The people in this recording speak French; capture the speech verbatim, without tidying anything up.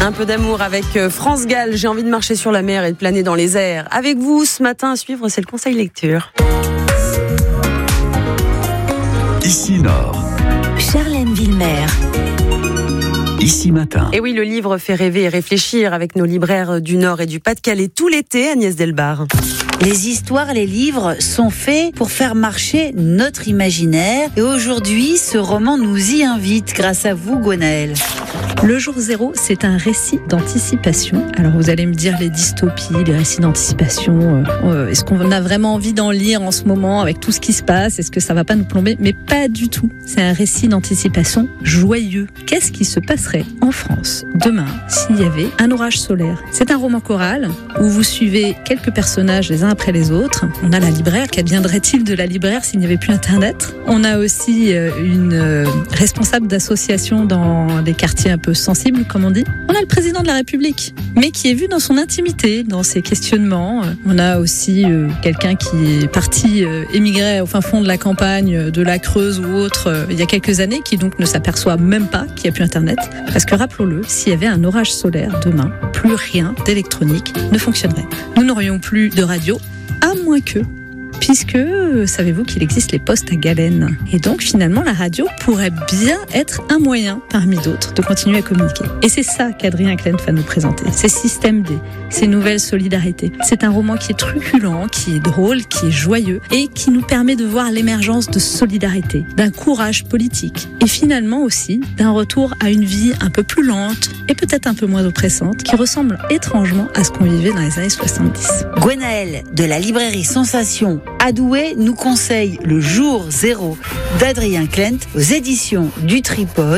Un peu d'amour avec France Gall. J'ai envie de marcher sur la mer et de planer dans les airs. Avec vous ce matin à suivre, c'est le conseil lecture. Ici Nord. Charlène Villemer. Ici Matin. Et oui, le livre fait rêver et réfléchir avec nos libraires du Nord et du Pas-de-Calais tout l'été, Agnès Delbar. Les histoires, les livres sont faits pour faire marcher notre imaginaire. Et aujourd'hui, ce roman nous y invite grâce à vous, Gwenaëlle. Le jour zéro, c'est un récit d'anticipation. Alors vous allez me dire les dystopies, les récits d'anticipation. Euh, est-ce qu'on a vraiment envie d'en lire en ce moment avec tout ce qui se passe? Est-ce que ça va pas nous plomber? Mais pas du tout. C'est un récit d'anticipation joyeux. Qu'est-ce qui se passerait en France demain s'il y avait un orage solaire? C'est un roman choral où vous suivez quelques personnages les uns après les autres. On a la libraire. Qu'adviendrait-il de la libraire s'il n'y avait plus Internet? On a aussi une responsable d'association dans des quartiers un peu sensibles, comme on dit. On a le président de la République, mais qui est vu dans son intimité, dans ses questionnements. On a aussi euh, quelqu'un qui est parti euh, émigrer au fin fond de la campagne, de la Creuse ou autre, euh, il y a quelques années, qui donc ne s'aperçoit même pas qu'il n'y a plus Internet. Parce que rappelons-le, s'il y avait un orage solaire demain, plus rien d'électronique ne fonctionnerait. Nous n'aurions plus de radio, à moins que... Puisque, savez-vous qu'il existe les postes à galène. Et donc, finalement, la radio pourrait bien être un moyen, parmi d'autres, de continuer à communiquer. Et c'est ça qu'Adrien Klein va nous présenter. Ces systèmes D, ces nouvelles solidarités. C'est un roman qui est truculent, qui est drôle, qui est joyeux, et qui nous permet de voir l'émergence de solidarité, d'un courage politique, et finalement aussi d'un retour à une vie un peu plus lente, et peut-être un peu moins oppressante, qui ressemble étrangement à ce qu'on vivait dans les années soixante-dix. Gwenaëlle, de la librairie Sensation à Douai, nous conseille Le jour zéro d'Adrien Klein aux éditions du Tripode.